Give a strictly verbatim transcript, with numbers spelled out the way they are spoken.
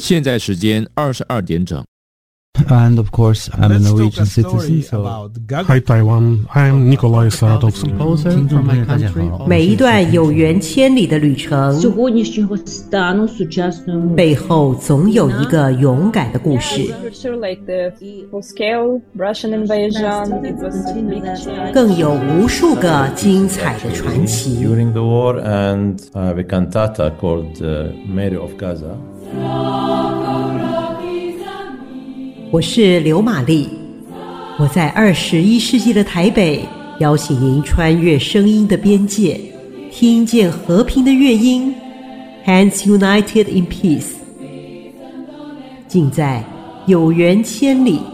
现在时间二十二点整。 And of course, I'm a Norwegian citizen, so... Hi Taiwan, I'm Nikolai Saratovsky. Composer from my country. 每一段有缘千里的旅程，背后总有一个勇敢的故事，更有无数个精彩的传奇。 During the war, and I have a cantata called uh, Mary of Gaza. 我是刘玛丽，我在二十一世纪的台北，邀请您穿越声音的边界，听见和平的乐音 ，Hands United in Peace， 尽在有缘千里。